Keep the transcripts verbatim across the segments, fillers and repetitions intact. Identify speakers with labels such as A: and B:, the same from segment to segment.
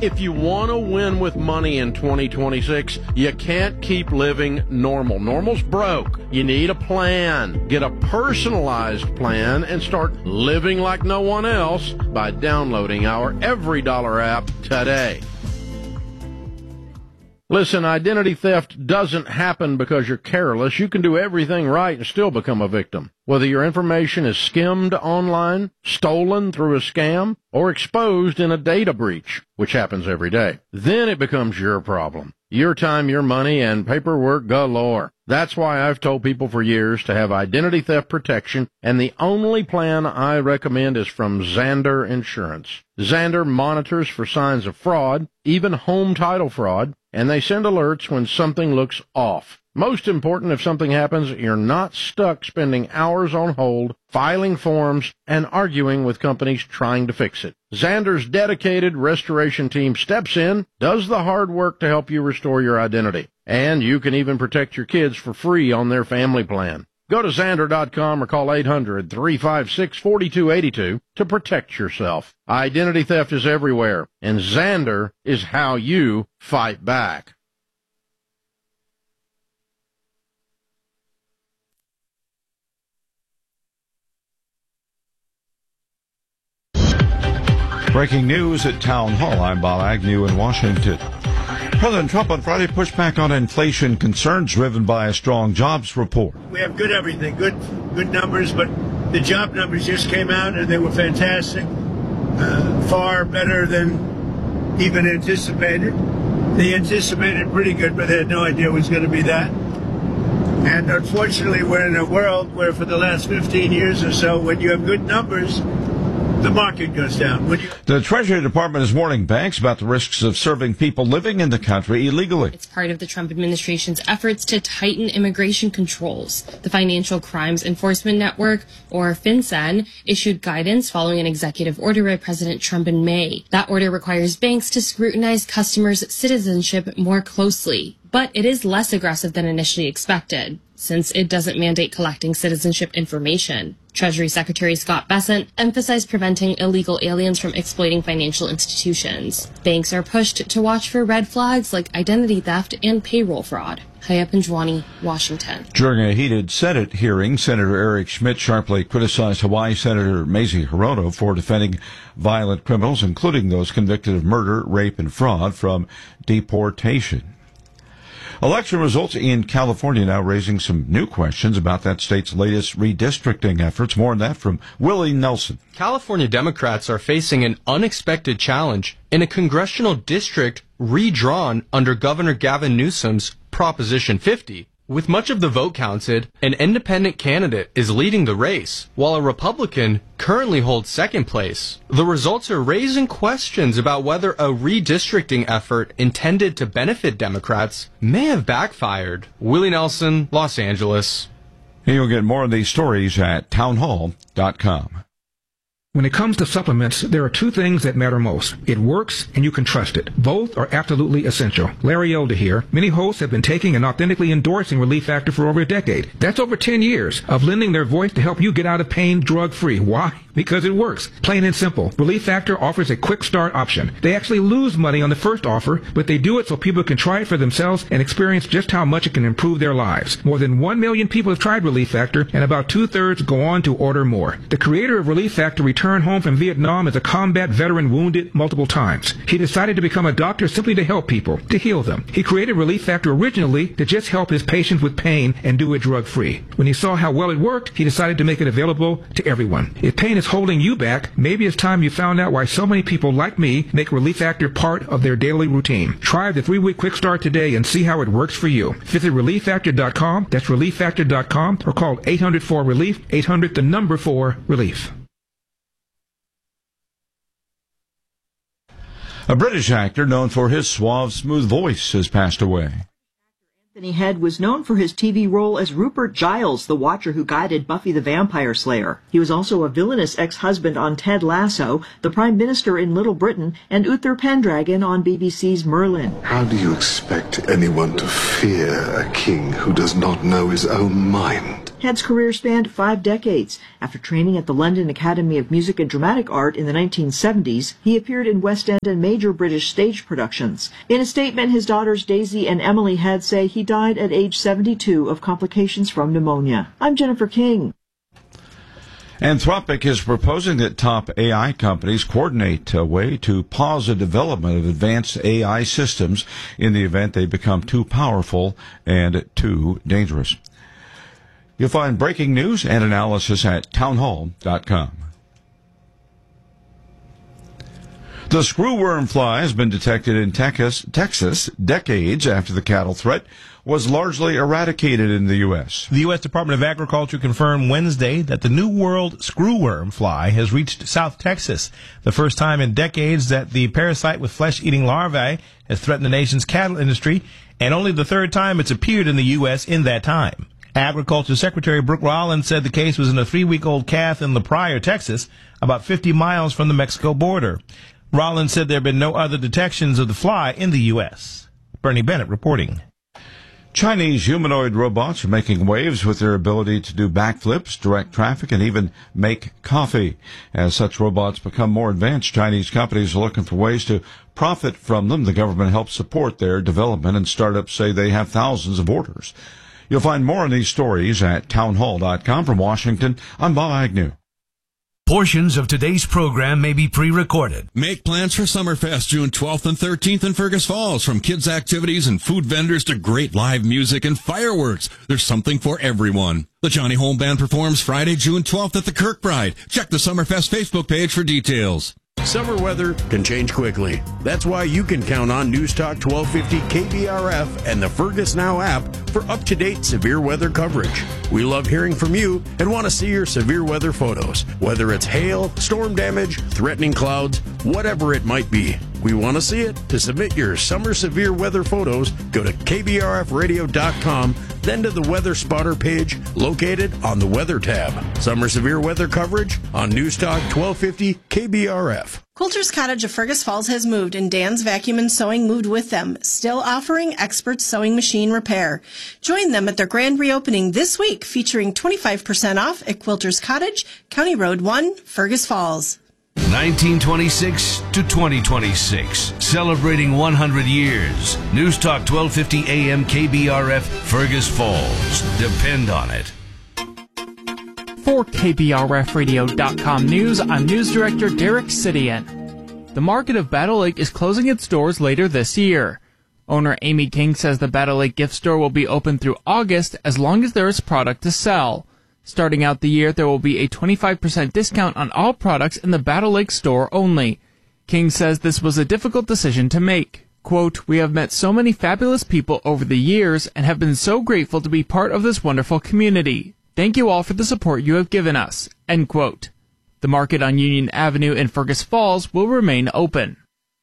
A: If you want to win with money in twenty twenty-six, you can't keep living normal. Normal's broke. You need a plan. Get a personalized plan and start living like no one else by downloading our Every Dollar app today. Listen, identity theft doesn't happen because you're careless. You can do everything right and still become a victim. Whether your information is skimmed online, stolen through a scam, or exposed in a data breach, which happens every day, then it becomes your problem. Your time, your money, and paperwork galore. That's why I've told people for years to have identity theft protection, and the only plan I recommend is from Zander Insurance. Zander monitors for signs of fraud, even home title fraud, and they send alerts when something looks off. Most important, if something happens, you're not stuck spending hours on hold, filing forms, and arguing with companies trying to fix it. Zander's dedicated restoration team steps in, does the hard work to help you restore your identity. And you can even protect your kids for free on their family plan. Go to Zander dot com or call eight hundred, three five six, four two eight two to protect yourself. Identity theft is everywhere, and Zander is how you fight back.
B: Breaking news at Town Hall. I'm Bob Agnew in Washington. President Trump on Friday pushed back on inflation concerns driven by a strong jobs report.
C: We have good everything, good good numbers, but the job numbers just came out and they were fantastic, uh, far better than even anticipated. They anticipated pretty good, but they had no idea it was going to be that. And unfortunately, we're in a world where for the last fifteen years or so, when you have good numbers, the market goes down. When you...
B: The Treasury Department is warning banks about the risks of serving people living in the country illegally.
D: It's part of the Trump administration's efforts to tighten immigration controls. The Financial Crimes Enforcement Network, or FinCEN, issued guidance following an executive order by President Trump in May. That order requires banks to scrutinize customers' citizenship more closely. But it is less aggressive than initially expected, since it doesn't mandate collecting citizenship information. Treasury Secretary Scott Bessent emphasized preventing illegal aliens from exploiting financial institutions. Banks are pushed to watch for red flags like identity theft and payroll fraud. Haya Panjwani, Washington.
B: During a heated Senate hearing, Senator Eric Schmidt sharply criticized Hawaii Senator Mazie Hirono for defending violent criminals, including those convicted of murder, rape, and fraud, from deportation. Election results in California now raising some new questions about that state's latest redistricting efforts. More on that from Willie Nelson.
E: California Democrats are facing an unexpected challenge in a congressional district redrawn under Governor Gavin Newsom's Proposition fifty. With much of the vote counted, an independent candidate is leading the race, while a Republican currently holds second place. The results are raising questions about whether a redistricting effort intended to benefit Democrats may have backfired. Willie Nelson, Los Angeles.
B: You'll get more of these stories at town hall dot com.
F: When it comes to supplements, there are two things that matter most. It works, and you can trust it. Both are absolutely essential. Larry Elder here. Many hosts have been taking and authentically endorsing Relief Factor for over a decade. That's over ten years of lending their voice to help you get out of pain drug-free. Why? Because it works. Plain and simple. Relief Factor offers a quick start option. They actually lose money on the first offer, but they do it so people can try it for themselves and experience just how much it can improve their lives. More than one million people have tried Relief Factor, and about two-thirds go on to order more. The creator of Relief Factor returned home from Vietnam as a combat veteran wounded multiple times. He decided to become a doctor simply to help people, to heal them. He created Relief Factor originally to just help his patients with pain and do it drug-free. When he saw how well it worked, he decided to make it available to everyone. If pain is holding you back, maybe it's time you found out why so many people like me make Relief Factor part of their daily routine. Try the three-week quick start today and see how it works for you. Visit relief factor dot com, that's relief factor dot com, or call eight hundred four relief, eight hundred the number four relief.
B: A British actor known for his suave, smooth voice has passed away.
G: Anthony Head was known for his T V role as Rupert Giles, the Watcher who guided Buffy the Vampire Slayer. He was also a villainous ex-husband on Ted Lasso, the Prime Minister in Little Britain, and Uther Pendragon on B B C's Merlin.
H: How do you expect anyone to fear a king who does not know his own mind?
G: Head's career spanned five decades. After training at the London Academy of Music and Dramatic Art in the nineteen seventies, he appeared in West End and major British stage productions. In a statement, his daughters Daisy and Emily Head say he died at age seventy-two of complications from pneumonia. I'm Jennifer King.
B: Anthropic is proposing that top A I companies coordinate a way to pause the development of advanced A I systems in the event they become too powerful and too dangerous. You'll find breaking news and analysis at townhall dot com. The screwworm fly has been detected in Texas, Texas decades after the cattle threat was largely eradicated in the U S.
H: The U S Department of Agriculture confirmed Wednesday that the New World screwworm fly has reached South Texas, the first time in decades that the parasite with flesh-eating larvae has threatened the nation's cattle industry, and only the third time it's appeared in the U S in that time. Agriculture Secretary Brooke Rollins said the case was in a three-week-old calf in La Pryor, Texas, about fifty miles from the Mexico border. Rollins said there have been no other detections of the fly in the U S. Bernie Bennett reporting.
B: Chinese humanoid robots are making waves with their ability to do backflips, direct traffic, and even make coffee. As such robots become more advanced, Chinese companies are looking for ways to profit from them. The government helps support their development, and startups say they have thousands of orders. You'll find more on these stories at townhall dot com. From Washington, I'm Bob Agnew.
I: Portions of today's program may be pre-recorded.
J: Make plans for Summerfest June twelfth and thirteenth in Fergus Falls. From kids' activities and food vendors to great live music and fireworks, there's something for everyone. The Johnny Home Band performs Friday, June twelfth at the Kirkbride. Check the Summerfest Facebook page for details.
K: Summer weather can change quickly. That's why you can count on News Talk twelve fifty K B R F and the Fergus Now app for up-to-date severe weather coverage. We love hearing from you and want to see your severe weather photos, whether it's hail, storm damage, threatening clouds, whatever it might be. We want to see it. To submit your summer severe weather photos, go to K B R F radio dot com, then to the Weather Spotter page located on the Weather tab. Summer severe weather coverage on News Talk twelve fifty K B R F.
L: Quilter's Cottage of Fergus Falls has moved, and Dan's Vacuum and Sewing moved with them, still offering expert sewing machine repair. Join them at their grand reopening this week, featuring twenty-five percent off at Quilter's Cottage, County Road one, Fergus Falls.
I: nineteen twenty-six to twenty twenty-six, celebrating one hundred years. News Talk twelve fifty A M K B R F, Fergus Falls. Depend on it.
M: For K B R F radio dot com News, I'm News Director Derek Sidian. The Market of Battle Lake is closing its doors later this year. Owner Amy King says the Battle Lake gift store will be open through August as long as there is product to sell. Starting out the year, there will be a twenty-five percent discount on all products in the Battle Lake store only. King says this was a difficult decision to make. Quote, "We have met so many fabulous people over the years and have been so grateful to be part of this wonderful community. Thank you all for the support you have given us." End quote. The market on Union Avenue in Fergus Falls will remain open.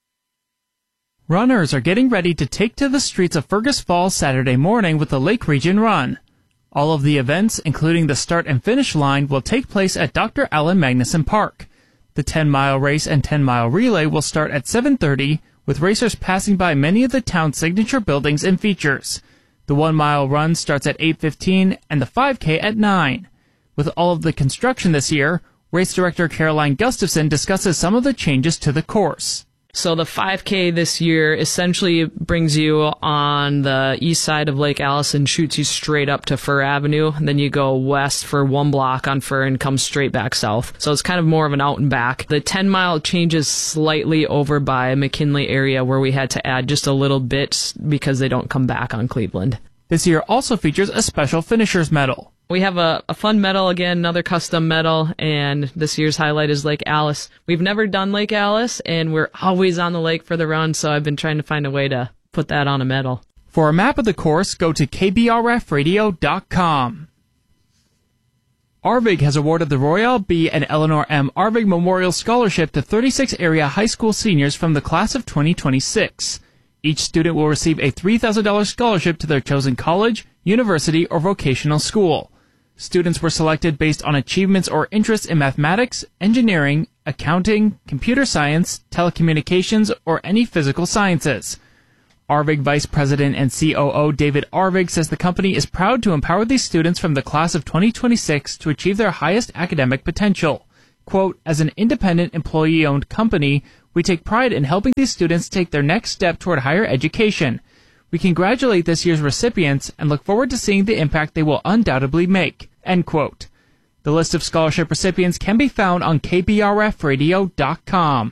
M: Runners are getting ready to take to the streets of Fergus Falls Saturday morning with the Lake Region Run. All of the events, including the start and finish line, will take place at Doctor Allen Magnuson Park. The ten-mile race and ten-mile relay will start at seven thirty, with racers passing by many of the town's signature buildings and features. The one-mile run starts at eight fifteen and the five K at nine. With all of the construction this year, race director Caroline Gustafson discusses some of the changes to the course.
N: So the five K this year essentially brings you on the east side of Lake Alice and shoots you straight up to Fur Avenue. And then you go west for one block on Fur and come straight back south. So it's kind of more of an out and back. The ten mile changes slightly over by McKinley area where we had to add just a little bit because they don't come back on Cleveland.
M: This year also features a special finisher's medal.
N: We have a, a fun medal, again, another custom medal, and this year's highlight is Lake Alice. We've never done Lake Alice, and we're always on the lake for the run, so I've been trying to find a way to put that on a medal.
M: For a map of the course, go to K B R F radio dot com. Arvig has awarded the Royale B. and Eleanor M. Arvig Memorial Scholarship to thirty-six area high school seniors from the class of twenty twenty-six. Each student will receive a three thousand dollars scholarship to their chosen college, university, or vocational school. Students were selected based on achievements or interests in mathematics, engineering, accounting, computer science, telecommunications, or any physical sciences. Arvig Vice President and C O O David Arvig says the company is proud to empower these students from the class of twenty twenty-six to achieve their highest academic potential. Quote, as an independent employee-owned company, we take pride in helping these students take their next step toward higher education. We congratulate this year's recipients and look forward to seeing the impact they will undoubtedly make. End quote. The list of scholarship recipients can be found on K B R F radio dot com.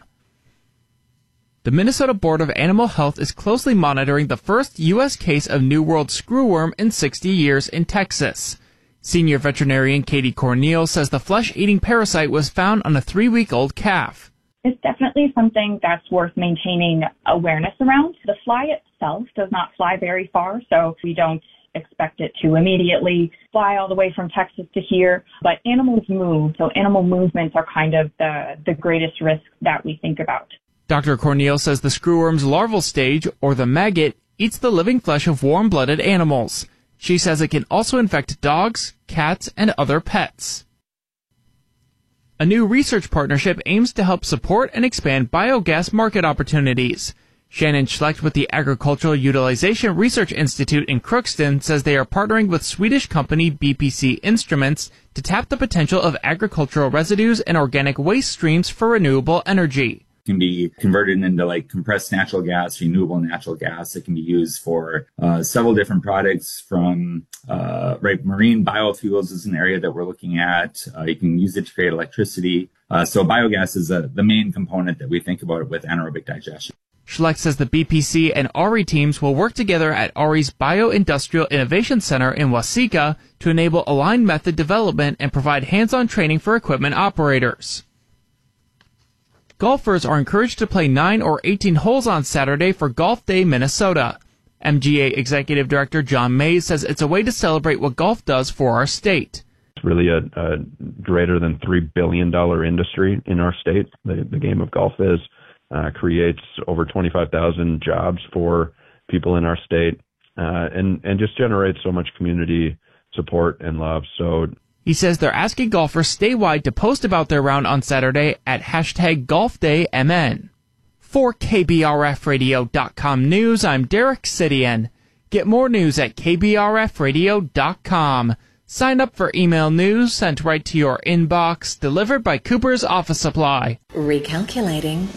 M: The Minnesota Board of Animal Health is closely monitoring the first U S case of New World screwworm in sixty years in Texas. Senior veterinarian Katie Corneal says the flesh-eating parasite was found on a three-week-old calf.
O: It's definitely something that's worth maintaining awareness around. The fly itself does not fly very far, so we don't expect it to immediately fly all the way from Texas to here. But animals move, so animal movements are kind of the, the greatest risk that we think about.
M: Doctor Corneal says the screwworm's larval stage, or the maggot, eats the living flesh of warm-blooded animals. She says it can also infect dogs, cats, and other pets. A new research partnership aims to help support and expand biogas market opportunities. Shannon Schlecht with the Agricultural Utilization Research Institute in Crookston says they are partnering with Swedish company B P C Instruments to tap the potential of agricultural residues and organic waste streams for renewable energy.
P: Can be converted into like compressed natural gas, renewable natural gas. It can be used for uh, several different products from, uh, right, marine biofuels is an area that we're looking at. Uh, you can use it to create electricity. Uh, so biogas is a, the main component that we think about with anaerobic digestion.
M: Schlecht says the B P C and A R I teams will work together at A R I's Bioindustrial Innovation Center in Waseca to enable aligned method development and provide hands-on training for equipment operators. Golfers are encouraged to play nine or eighteen holes on Saturday for Golf Day Minnesota. M G A Executive Director John Mays says it's a way to celebrate what golf does for our state.
Q: It's really a, a greater than three billion dollars industry in our state. The, the game of golf is uh, creates over twenty-five thousand jobs for people in our state uh, and, and just generates so much community support and love. So
M: he says they're asking golfers statewide to post about their round on Saturday at hashtag GolfDayMN. For K B R F radio dot com news, I'm Derek Sidian. Get more news at K B R F radio dot com. Sign up for email news sent right to your inbox, delivered by Cooper's Office Supply.
L: Recalculating.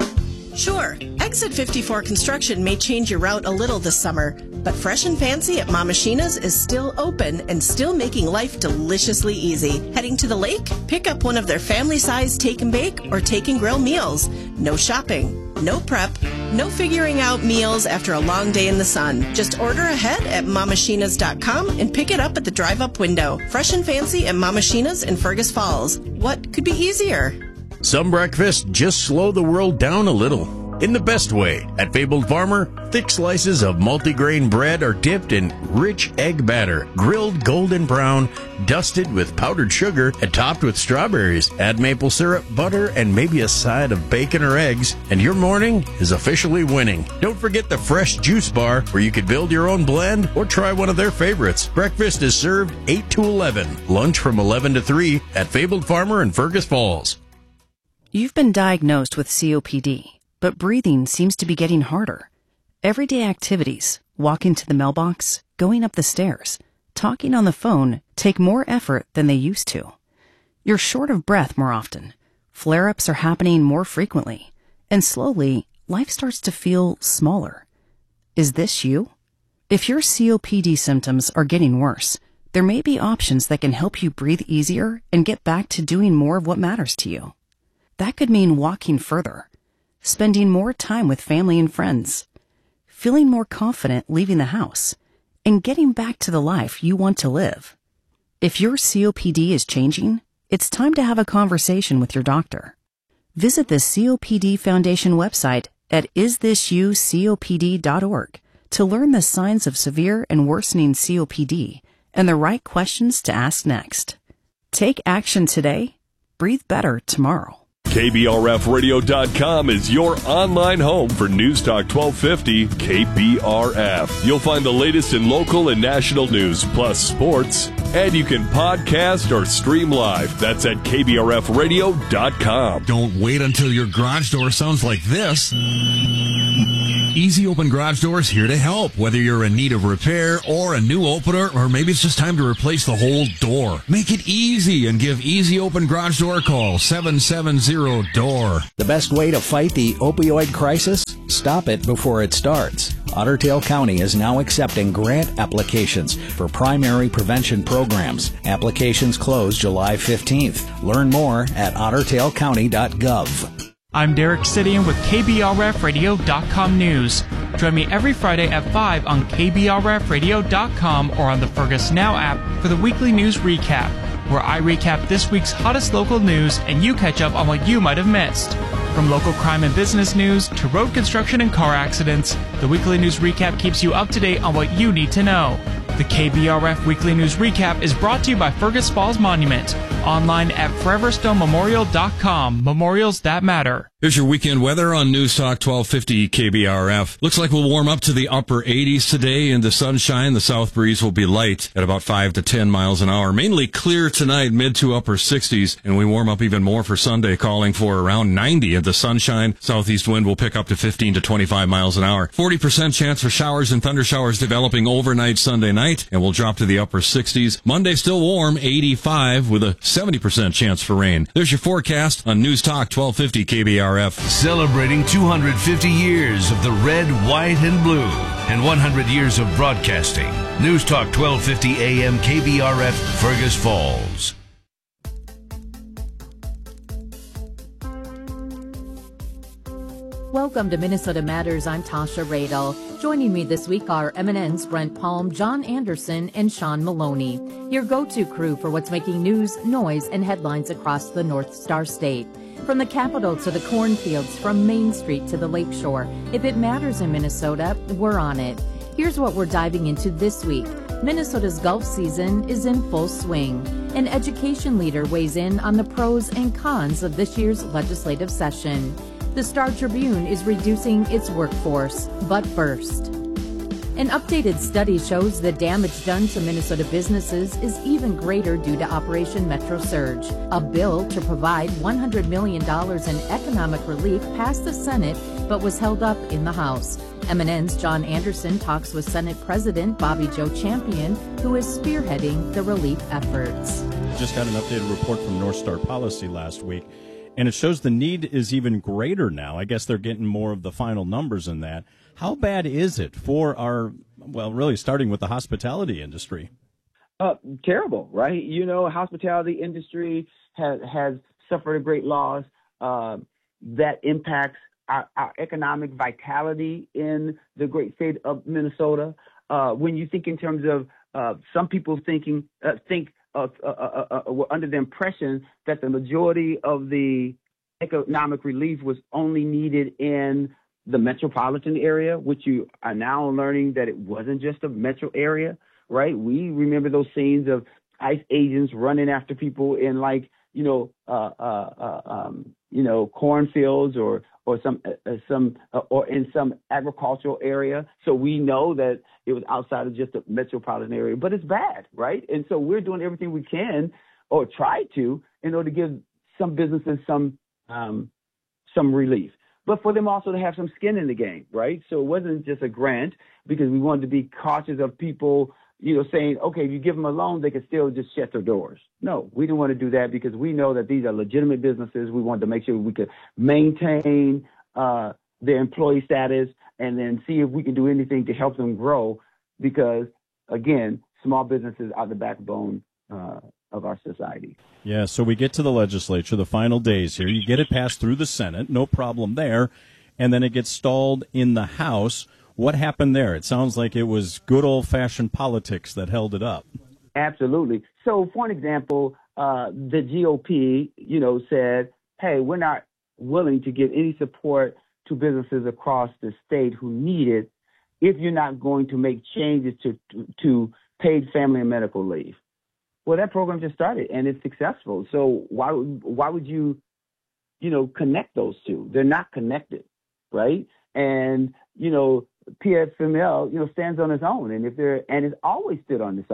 L: Sure, Exit fifty-four Construction may change your route a little this summer, but Fresh and Fancy at Mama Sheena's is still open and still making life deliciously easy. Heading to the lake? Pick up one of their family-sized take and bake or take and grill meals. No shopping, no prep, no figuring out meals after a long day in the sun. Just order ahead at mama sheenas dot com and pick it up at the drive-up window. Fresh and Fancy at Mama Sheena's in Fergus Falls. What could be easier?
K: Some breakfasts just slow the world down a little. In the best way. At Fabled Farmer, thick slices of multigrain bread are dipped in rich egg batter, grilled golden brown, dusted with powdered sugar, and topped with strawberries. Add maple syrup, butter, and maybe a side of bacon or eggs, and your morning is officially winning. Don't forget the fresh juice bar, where you could build your own blend or try one of their favorites. Breakfast is served eight to eleven. Lunch from eleven to three at Fabled Farmer in Fergus Falls.
R: You've been diagnosed with C O P D. But breathing seems to be getting harder. Everyday activities, walking to the mailbox, going up the stairs, talking on the phone take more effort than they used to. You're short of breath more often. Flare-ups are happening more frequently. And slowly, life starts to feel smaller. Is this you? If your C O P D symptoms are getting worse, there may be options that can help you breathe easier and get back to doing more of what matters to you. That could mean walking further, spending more time with family and friends, feeling more confident leaving the house, and getting back to the life you want to live. If your C O P D is changing, it's time to have a conversation with your doctor. Visit the C O P D Foundation website at is this you C O P D dot org to learn the signs of severe and worsening C O P D and the right questions to ask next. Take action today. Breathe better tomorrow.
S: K B R F radio dot com is your online home for News Talk twelve fifty K B R F. You'll find the latest in local and national news, plus sports, And you can podcast or stream live. That's at K B R F radio dot com.
J: Don't wait until your garage door sounds like this. Easy Open Garage Doors here to help. Whether you're in need of repair or a new opener, or maybe it's just time to replace the whole door. Make it easy and give Easy Open Garage Door a call, seven seven zero D O O R.
T: The best way to fight the opioid crisis? Stop it before it starts. Otter Tail County is now accepting grant applications for primary prevention programs. Applications close July fifteenth. Learn more at otter tail county dot gov.
M: I'm Derek Sidian with K B R F radio dot com News. Join me every Friday at five on K B R F radio dot com or on the Fergus Now app for the weekly news recap, where I recap this week's hottest local news and you catch up on what you might have missed. From local crime and business news to road construction and car accidents, the weekly news recap keeps you up to date on what you need to know. The K B R F Weekly News Recap is brought to you by Fergus Falls Monument. Online at forever stone memorial dot com. Memorials that matter.
J: Here's your weekend weather on News Talk twelve fifty K B R F. Looks like we'll warm up to the upper eighties today in the sunshine. The south breeze will be light at about five to ten miles an hour. Mainly clear tonight, mid to upper sixties, and we warm up even more for Sunday, calling for around ninety in the sunshine. Southeast wind will pick up to fifteen to twenty-five miles an hour. forty percent chance for showers and thunder showers developing overnight Sunday night, and we'll drop to the upper sixties. Monday still warm, eighty-five, with a seventy percent chance for rain. There's your forecast on News Talk twelve fifty K B R F.
I: Celebrating two hundred fifty years of the red, white, and blue, and one hundred years of broadcasting. News Talk twelve fifty A M K B R F, Fergus Falls.
U: Welcome to Minnesota Matters. I'm Tasha Radel. Joining me this week are Eminence, Brent Palm, John Anderson, and Sean Maloney, your go-to crew for what's making news, noise, and headlines across the North Star State. From the Capitol to the cornfields, from Main Street to the Lakeshore, if it matters in Minnesota, we're on it. Here's what we're diving into this week. Minnesota's golf season is in full swing. An education leader weighs in on the pros and cons of this year's legislative session. The Star Tribune is reducing its workforce, but first. An updated study shows the damage done to Minnesota businesses is even greater due to Operation Metro Surge. A bill to provide one hundred million dollars in economic relief passed the Senate, but was held up in the House. M N N's John Anderson talks with Senate President Bobby Joe Champion, who is spearheading the relief efforts.
V: Just got an updated report from North Star Policy last week, and it shows the need is even greater now. I guess they're getting more of the final numbers in that. How bad is it for our, well, really starting with the hospitality industry?
W: Uh, terrible, right? You know, hospitality industry has, has suffered a great loss. Uh, that impacts our, our economic vitality in the great state of Minnesota. Uh, when you think in terms of uh, some people thinking, uh, think uh, uh, uh, uh, were under the impression that the majority of the economic relief was only needed in the metropolitan area, which you are now learning that it wasn't just a metro area, right? We remember those scenes of ICE agents running after people in, like, you know, uh, uh, uh, um, you know, cornfields or or some uh, some uh, or in some agricultural area. So we know that it was outside of just a metropolitan area, but it's bad, right? And so we're doing everything we can, or try to, in order to give some businesses some um, some relief, but for them also to have some skin in the game, right? So it wasn't just a grant, because we wanted to be cautious of people, you know, saying, okay, if you give them a loan, they can still just shut their doors. No, we didn't want to do that, because we know that these are legitimate businesses. We wanted to make sure we could maintain uh, their employee status, and then see if we can do anything to help them grow, because, again, small businesses are the backbone uh, of our society.
V: Yeah, so we get to the legislature, the final days here. You get it passed through the Senate, no problem there, and then it gets stalled in the House. What happened there? It sounds like it was good old-fashioned politics that held it up.
W: Absolutely. So, for an example, uh, the G O P, you know, said, hey, we're not willing to give any support to businesses across the state who need it if you're not going to make changes to, to, to paid family and medical leave. Well, that program just started, and it's successful. So why why would you, you know, connect those two? They're not connected, right? And, you know, P F M L, you know, stands on its own, and if they're and it's always stood on its own.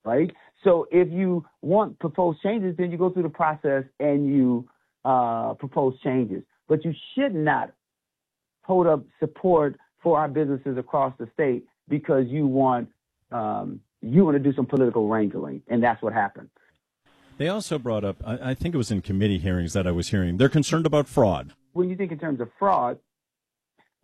W: right? So if you want proposed changes, then you go through the process and you uh, propose changes. But you should not hold up support for our businesses across the state because you want um, you want to do some political wrangling, and that's what happened.
V: They also brought up, I, I think it was in committee hearings that I was hearing, they're concerned about fraud.
W: When you think in terms of fraud,